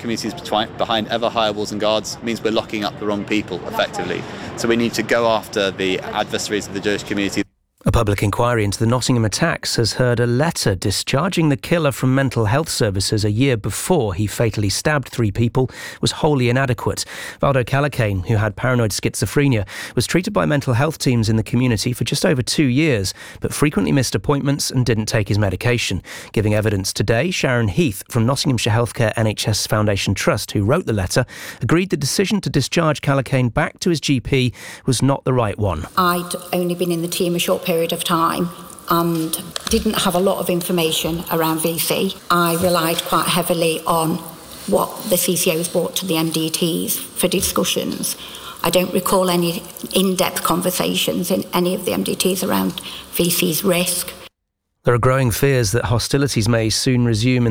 communities behind ever higher walls and guards means we're locking up the wrong people, effectively. So we need to go after the adversaries of the Jewish community. A public inquiry into the Nottingham attacks has heard a letter discharging the killer from mental health services a year before he fatally stabbed 3 people was wholly inadequate. Valdo Calacane, who had paranoid schizophrenia, was treated by mental health teams in the community for just over 2 years, but frequently missed appointments and didn't take his medication. Giving evidence today, Sharon Heath from Nottinghamshire Healthcare NHS Foundation Trust, who wrote the letter, agreed the decision to discharge Calacane back to his GP was not the right one. I'd only been in the team a short period of time and didn't have a lot of information around VC. I relied quite heavily on what the CCOs brought to the MDTs for discussions. I don't recall any in-depth conversations in any of the MDTs around VC's risk. There are growing fears that hostilities may soon resume in